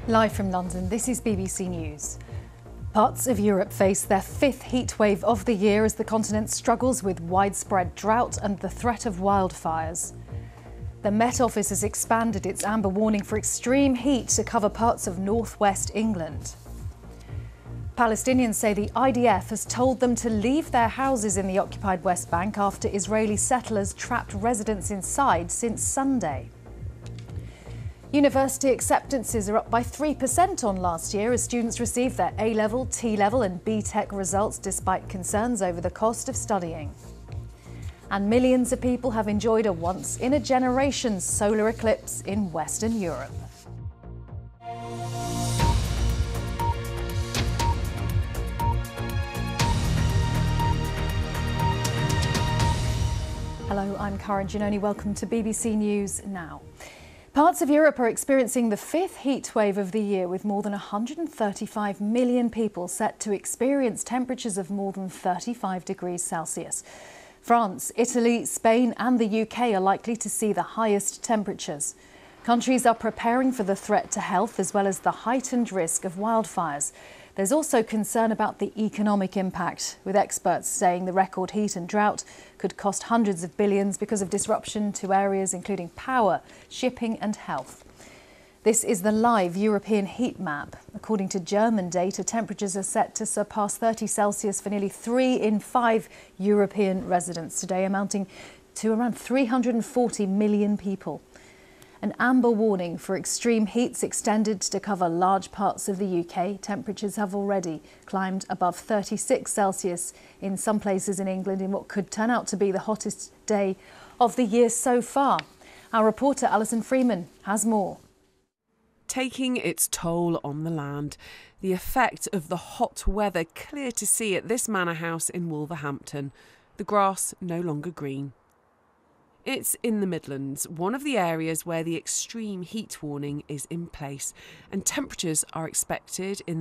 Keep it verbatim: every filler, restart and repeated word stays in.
Live from London, this is B B C News. Parts of Europe face their fifth heatwave of the year as the continent struggles with widespread drought and the threat of wildfires. The Met Office has expanded its amber warning for extreme heat to cover parts of northwest England. Palestinians say the I D F has told them to leave their houses in the occupied West Bank after Israeli settlers trapped residents inside since Sunday. University acceptances are up by three percent on last year as students receive their A-level, T-level and B Tech results despite concerns over the cost of studying. And millions of people have enjoyed a once-in-a-generation solar eclipse in Western Europe. Hello, I'm Karen Giannoni. Welcome to B B C News Now. Parts of Europe are experiencing the fifth heat wave of the year, with more than one hundred thirty-five million people set to experience temperatures of more than thirty-five degrees Celsius. France, Italy, Spain and the U K are likely to see the highest temperatures. Countries are preparing for the threat to health as well as the heightened risk of wildfires. There's also concern about the economic impact, with experts saying the record heat and drought could cost hundreds of billions because of disruption to areas including power, shipping and health. This is the live European heat map. According to German data, temperatures are set to surpass thirty Celsius for nearly three in five European residents today, amounting to around three hundred forty million people. An amber warning for extreme heat's extended to cover large parts of the U K. Temperatures have already climbed above thirty-six Celsius in some places in England in what could turn out to be the hottest day of the year so far. Our reporter Alison Freeman has more. Taking its toll on the land. The effect of the hot weather clear to see at this manor house in Wolverhampton. The grass no longer green. It's in the Midlands, one of the areas where the extreme heat warning is in place, and temperatures are expected in